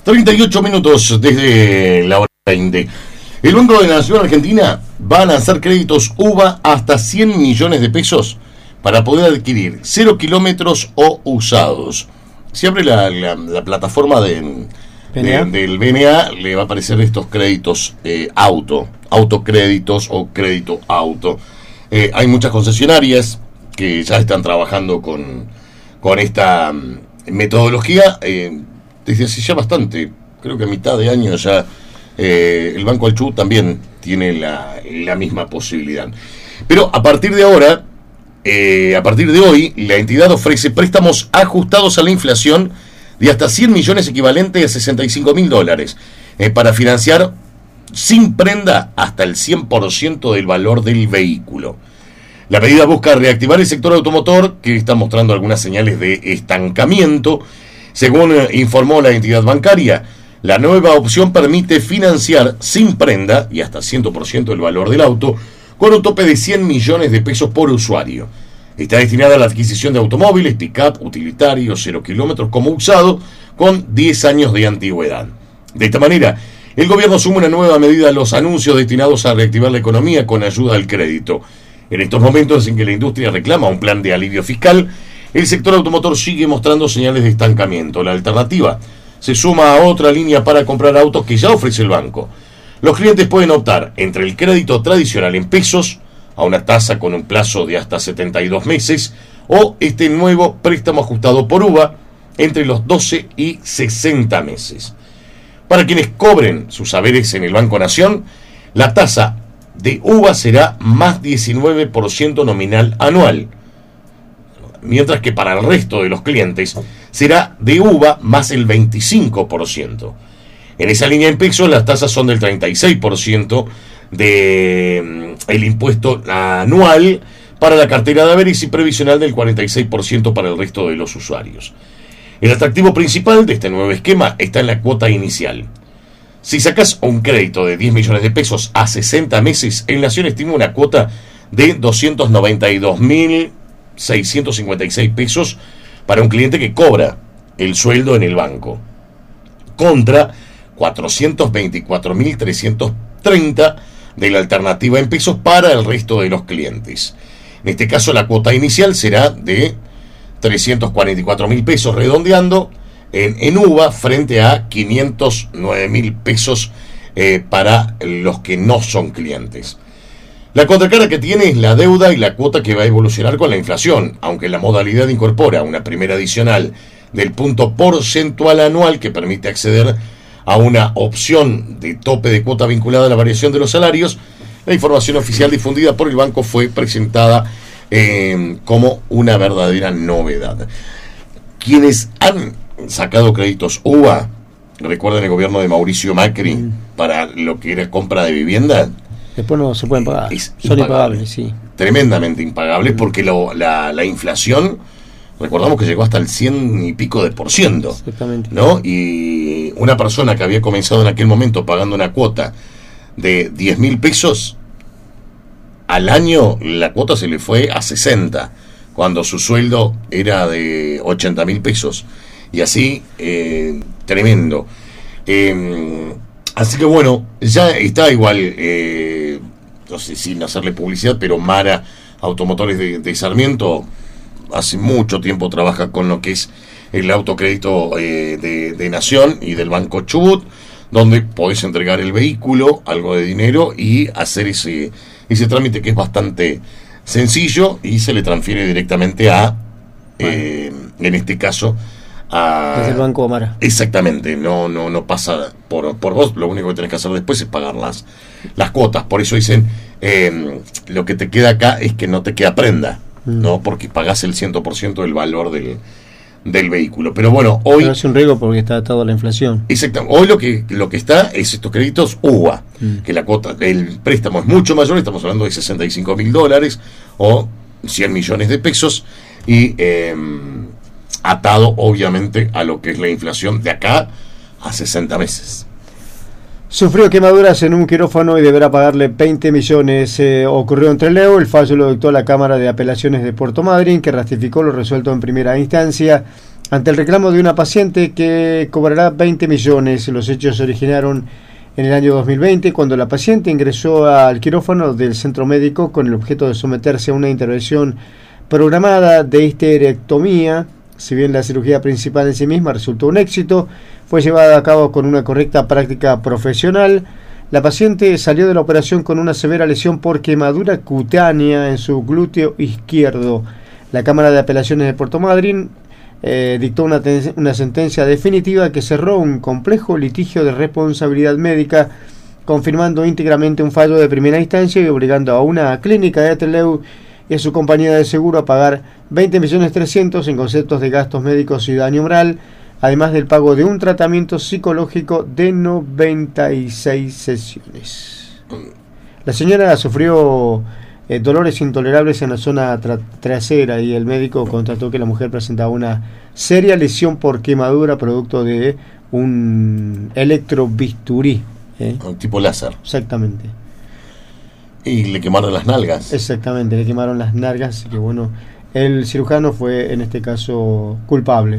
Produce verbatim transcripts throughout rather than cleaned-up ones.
treinta y ocho minutos desde la hora veinte. El Banco de la Nación Argentina va a lanzar créditos U V A hasta cien millones de pesos para poder adquirir cero kilómetros o usados. Si abre la, la, la plataforma de, de, del B N A, le va a aparecer estos créditos eh, auto, autocréditos o crédito auto. Eh, hay muchas concesionarias que ya están trabajando con, con esta um, metodología eh, desde hace ya bastante, creo que a mitad de año ya. Eh, el Banco Alchú también tiene la, la misma posibilidad. Pero a partir de ahora, eh, a partir de hoy, la entidad ofrece préstamos ajustados a la inflación de hasta cien millones equivalente a sesenta y cinco mil dólares eh, para financiar sin prenda hasta el cien por ciento del valor del vehículo. La medida busca reactivar el sector automotor, que está mostrando algunas señales de estancamiento. Según eh, informó la entidad bancaria, la nueva opción permite financiar sin prenda y hasta cien por ciento del valor del auto con un tope de cien millones de pesos por usuario. Está destinada a la adquisición de automóviles, pick-up, utilitarios, cero kilómetros como usado con diez años de antigüedad. De esta manera, el gobierno suma una nueva medida a los anuncios destinados a reactivar la economía con ayuda al crédito. En estos momentos en que la industria reclama un plan de alivio fiscal, el sector automotor sigue mostrando señales de estancamiento. La alternativa se suma a otra línea para comprar autos que ya ofrece el banco. Los clientes pueden optar entre el crédito tradicional en pesos, a una tasa con un plazo de hasta setenta y dos meses, o este nuevo préstamo ajustado por U V A entre los doce y sesenta meses. Para quienes cobren sus haberes en el Banco Nación, la tasa de U V A será más diecinueve por ciento nominal anual, mientras que para el resto de los clientes será de U V A más el veinticinco por ciento. En esa línea en pesos las tasas son del treinta y seis por ciento del impuesto anual para la cartera de haberes y previsional del cuarenta y seis por ciento para el resto de los usuarios. El atractivo principal de este nuevo esquema está en la cuota inicial. Si sacas un crédito de diez millones de pesos a sesenta meses, el Nación estima una cuota de doscientos noventa y dos mil seiscientos cincuenta y seis pesos para un cliente que cobra el sueldo en el banco, contra cuatrocientos veinticuatro mil trescientos treinta de la alternativa en pesos para el resto de los clientes. En este caso la cuota inicial será de trescientos cuarenta y cuatro mil pesos redondeando en, en U V A frente a quinientos nueve mil pesos eh, para los que no son clientes. La contracara que tiene es la deuda y la cuota que va a evolucionar con la inflación, aunque la modalidad incorpora una primera adicional del punto porcentual anual que permite acceder a una opción de tope de cuota vinculada a la variación de los salarios. La información oficial difundida por el banco fue presentada eh, como una verdadera novedad. Quienes han sacado créditos U V A, recuerden el gobierno de Mauricio Macri, mm. para lo que era compra de vivienda, después no se pueden pagar. Es Son impagable. impagables, sí. Tremendamente impagables porque lo, la, la inflación, recordamos que llegó hasta el cien y pico de por ciento. Exactamente. ¿No? Y una persona que había comenzado en aquel momento pagando una cuota de diez mil pesos, al año la cuota se le fue a sesenta, cuando su sueldo era de ochenta mil pesos. Y así, eh, tremendo. Eh, así que bueno, ya está igual... Eh, no sé, sin hacerle publicidad, pero Mara Automotores de, de Sarmiento hace mucho tiempo trabaja con lo que es el autocrédito eh, de, de Nación y del Banco Chubut, donde podés entregar el vehículo, algo de dinero y hacer ese, ese trámite que es bastante sencillo y se le transfiere directamente a, eh, en este caso, a, desde el Banco Mara. Exactamente, no, no, no pasa por, por vos, lo único que tenés que hacer después es pagar las, las cuotas. Por eso dicen, eh, lo que te queda acá es que no te queda prenda, mm. ¿no? Porque pagás el cien por ciento del valor del, del vehículo. Pero bueno, hoy... Pero es un riesgo porque está atado a la inflación. Exactamente, hoy lo que, lo que está es estos créditos U V A, mm. que la cuota, el préstamo es mucho mayor, estamos hablando de sesenta y cinco mil dólares o cien millones de pesos y... Eh, atado obviamente a lo que es la inflación de acá a sesenta meses. Sufrió quemaduras en un quirófano y deberá pagarle veinte millones. Eh, ocurrió en Trelew. El fallo lo dictó la Cámara de Apelaciones de Puerto Madryn, que ratificó lo resuelto en primera instancia. ante el reclamo de una paciente que cobrará veinte millones. Los hechos se originaron en el año dos mil veinte, cuando la paciente ingresó al quirófano del centro médico con el objeto de someterse a una intervención programada de histerectomía. Si bien la cirugía principal en sí misma resultó un éxito, fue llevada a cabo con una correcta práctica profesional. La paciente salió de la operación con una severa lesión por quemadura cutánea en su glúteo izquierdo. La Cámara de Apelaciones de Puerto Madryn eh, dictó una, ten- una sentencia definitiva que cerró un complejo litigio de responsabilidad médica, confirmando íntegramente un fallo de primera instancia y obligando a una clínica de Trelew y a su compañía de seguro a pagar veinte millones trescientos en conceptos de gastos médicos y daño moral, además del pago de un tratamiento psicológico de noventa y seis sesiones. La señora sufrió eh, dolores intolerables en la zona tra- trasera y el médico constató que la mujer presentaba una seria lesión por quemadura producto de un electrobisturí. ¿eh? Un tipo láser. Exactamente. Y le quemaron las nalgas. Exactamente, le quemaron las nalgas, así que bueno, el cirujano fue en este caso culpable.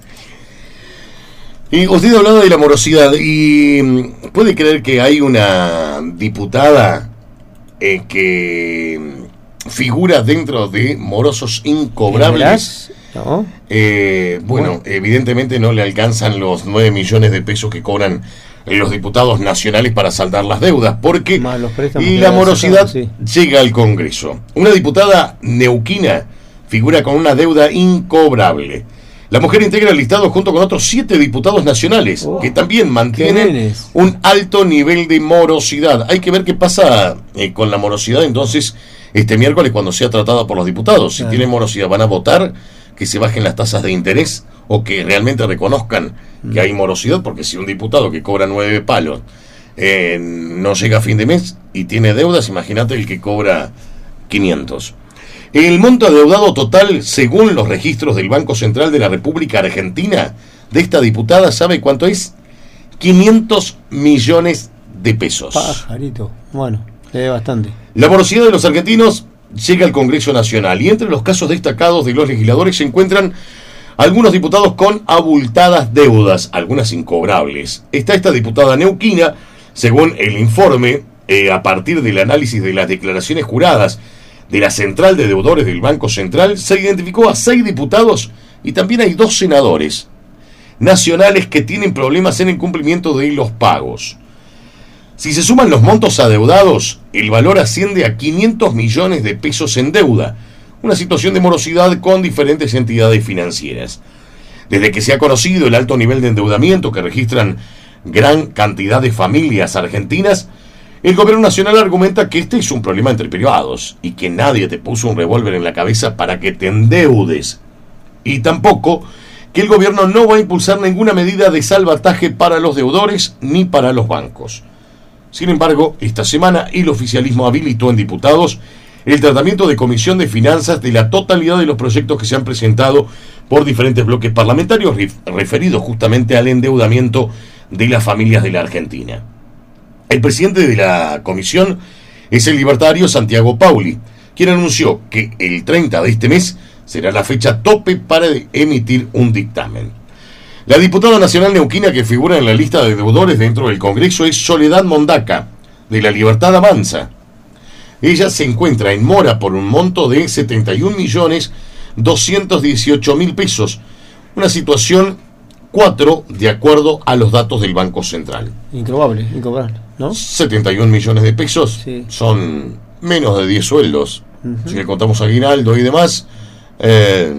Y usted ha hablado de la morosidad y puede creer que hay una diputada eh, que figura dentro de morosos incobrables. ¿No? Eh, bueno, bueno, evidentemente no le alcanzan los nueve millones de pesos que cobran los diputados nacionales para saldar las deudas, porque y la morosidad sí. llega al Congreso. Una diputada neuquina figura con una deuda incobrable. La mujer integra el listado junto con otros siete diputados nacionales, oh, que también mantienen un alto nivel de morosidad. Hay que ver qué pasa eh, con la morosidad entonces este miércoles cuando sea tratada por los diputados. Si claro. tienen morosidad, ¿van a votar que se bajen las tasas de interés o que realmente reconozcan que hay morosidad? Porque si un diputado que cobra nueve palos eh, no llega a fin de mes y tiene deudas, imagínate el que cobra quinientos. El monto adeudado total, según los registros del Banco Central de la República Argentina, de esta diputada, ¿sabe cuánto es? quinientos millones de pesos. Pajarito, bueno, es bastante. La morosidad de los argentinos llega al Congreso Nacional y entre los casos destacados de los legisladores se encuentran algunos diputados con abultadas deudas, algunas incobrables. Está esta diputada neuquina, según el informe, eh, a partir del análisis de las declaraciones juradas de la Central de Deudores del Banco Central, se identificó a seis diputados y también hay dos senadores nacionales que tienen problemas en el cumplimiento de los pagos. Si se suman los montos adeudados, el valor asciende a quinientos millones de pesos en deuda, una situación de morosidad con diferentes entidades financieras. Desde que se ha conocido el alto nivel de endeudamiento que registran gran cantidad de familias argentinas, el gobierno nacional argumenta que este es un problema entre privados y que nadie te puso un revólver en la cabeza para que te endeudes. Y tampoco que el gobierno no va a impulsar ninguna medida de salvataje para los deudores ni para los bancos. Sin embargo, esta semana el oficialismo habilitó en diputados el tratamiento de Comisión de Finanzas de la totalidad de los proyectos que se han presentado por diferentes bloques parlamentarios referidos justamente al endeudamiento de las familias de la Argentina. El presidente de la comisión es el libertario Santiago Pauli, quien anunció que el treinta de este mes será la fecha tope para emitir un dictamen. La diputada nacional neuquina que figura en la lista de deudores dentro del Congreso es Soledad Mondaca, de La Libertad Avanza. Ella se encuentra en mora por un monto de setenta y un millones doscientos dieciocho mil pesos, una situación cuatro de acuerdo a los datos del Banco Central. Increíble, increíble, ¿no? setenta y un millones de pesos sí. Son menos de diez sueldos. Uh-huh. Si le contamos aguinaldo y demás, eh,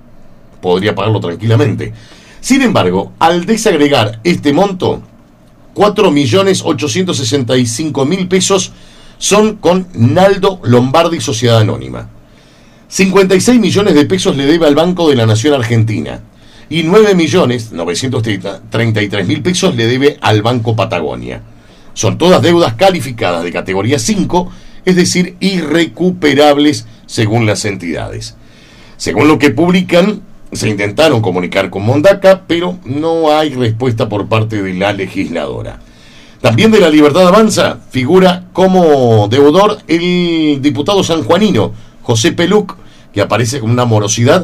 podría pagarlo tranquilamente. Sin embargo, al desagregar este monto, cuatro millones ochocientos sesenta y cinco mil pesos son con Naldo Lombardi Sociedad Anónima. cincuenta y seis millones de pesos le debe al Banco de la Nación Argentina. Y nueve millones novecientos treinta y tres mil pesos le debe al Banco Patagonia. Son todas deudas calificadas de categoría cinco, es decir, irrecuperables según las entidades. Según lo que publican, se intentaron comunicar con Mondaca, pero no hay respuesta por parte de la legisladora. También de La Libertad Avanza figura como deudor el diputado sanjuanino José Peluc, que aparece con una morosidad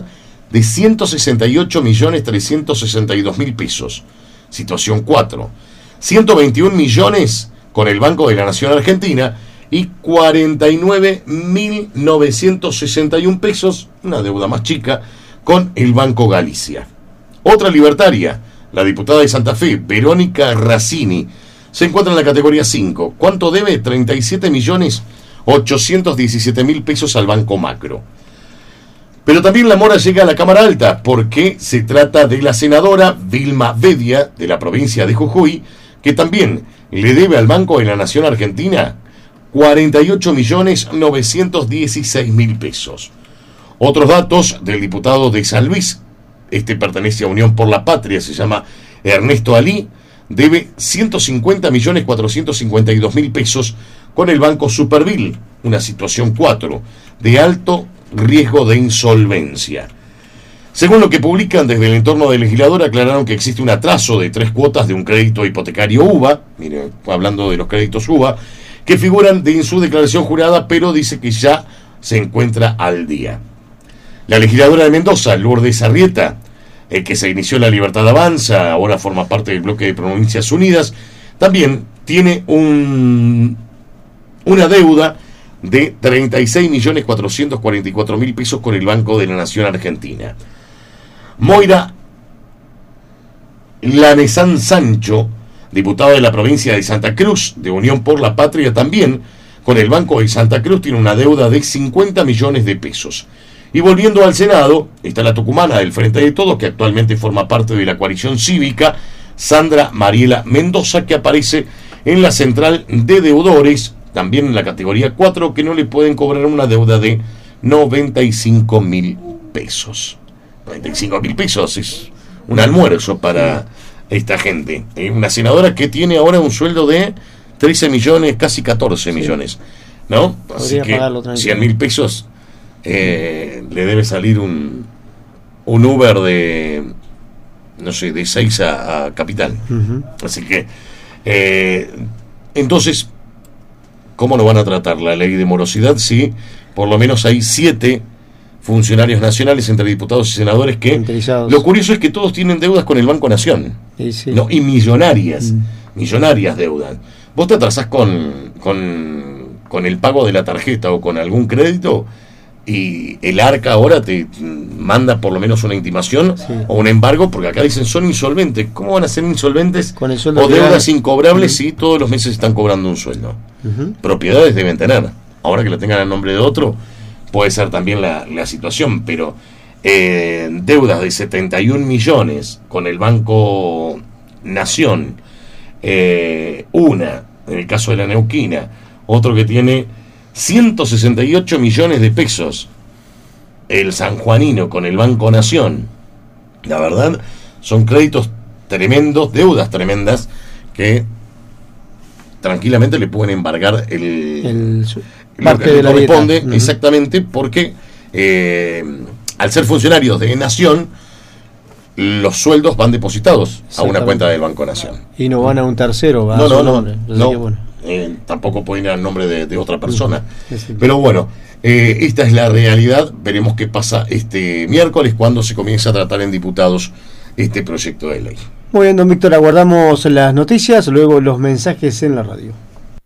de ciento sesenta y ocho millones trescientos sesenta y dos mil pesos. Situación cuatro. ciento veintiún millones con el Banco de la Nación Argentina y cuarenta y nueve mil novecientos sesenta y uno pesos, una deuda más chica, con el Banco Galicia. Otra libertaria, la diputada de Santa Fe, Verónica Razzini, se encuentra en la categoría cinco. ¿Cuánto debe? treinta y siete millones ochocientos diecisiete mil pesos al Banco Macro. Pero también la mora llega a la Cámara Alta, porque se trata de la senadora Vilma Vedia, de la provincia de Jujuy, que también le debe al Banco de la Nación Argentina cuarenta y ocho millones novecientos dieciséis mil pesos. Otros datos del diputado de San Luis, este pertenece a Unión por la Patria, se llama Ernesto Alí, debe ciento cincuenta millones cuatrocientos cincuenta y dos mil pesos con el Banco Supervil, una situación cuatro, de alto riesgo de insolvencia. Según lo que publican desde el entorno del legislador, aclararon que existe un atraso de tres cuotas de un crédito hipotecario U B A, miren, hablando de los créditos U B A, que figuran en su declaración jurada, pero dice que ya se encuentra al día. La legisladora de Mendoza, Lourdes Arrieta, eh, que se inició en La Libertad Avanza, ahora forma parte del bloque de Provincias Unidas, también tiene un, una deuda de treinta y seis millones cuatrocientos cuarenta y cuatro mil pesos con el Banco de la Nación Argentina. Moira Lanesán Sancho, diputada de la provincia de Santa Cruz, de Unión por la Patria, también con el Banco de Santa Cruz tiene una deuda de cincuenta millones de pesos. Y volviendo al Senado, está la tucumana del Frente de Todos, que actualmente forma parte de la coalición cívica, Sandra Mariela Mendoza, que aparece en la central de deudores, también en la categoría cuatro, que no le pueden cobrar una deuda de noventa y cinco mil pesos. noventa y cinco mil pesos es un almuerzo para esta gente. Es una senadora que tiene ahora un sueldo de trece millones, casi catorce millones, ¿no? Así que cien mil pesos eh, le debe salir un, un Uber de, no sé, de seis a, a Capital. Uh-huh. Así que, eh, entonces, ¿cómo no van a tratar la ley de morosidad si por lo menos hay siete funcionarios nacionales entre diputados y senadores que lo curioso es que todos tienen deudas con el Banco Nación, sí, sí. ¿no? Y millonarias, mm. millonarias deudas. Vos te atrasás con, con, con el pago de la tarjeta o con algún crédito y el ARCA ahora te manda por lo menos una intimación, sí, o un embargo, porque acá dicen son insolventes. ¿Cómo van a ser insolventes con el sueldo o deudas real incobrables uh-huh. si todos los meses están cobrando un sueldo? Uh-huh. Propiedades deben tener. Ahora que la tengan a nombre de otro, puede ser también la, la situación, pero eh, deudas de setenta y un millones con el Banco Nación, eh, una, en el caso de la Neuquina, otro que tiene ciento sesenta y ocho millones de pesos, el sanjuanino con el Banco Nación. La verdad, son créditos tremendos, deudas tremendas, que tranquilamente le pueden embargar el... el lo que le corresponde, uh-huh. exactamente, porque eh, al ser funcionarios de Nación, los sueldos van depositados a una cuenta del Banco Nación. Y no van a un tercero, va no, a no, su no, nombre. no, no bueno. eh, tampoco pueden ir al nombre de, de otra persona. Uh-huh. Sí. Pero bueno, eh, esta es la realidad. Veremos qué pasa este miércoles cuando se comienza a tratar en diputados este proyecto de ley. Muy bien, don Víctor, aguardamos las noticias, luego los mensajes en la radio.